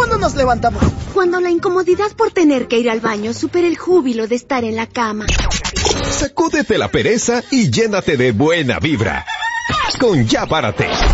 ¿Cuándo nos levantamos? Cuando la incomodidad por tener que ir al baño supera el júbilo de estar en la cama. Sacúdete la pereza y llénate de buena vibra. Con Ya Párate.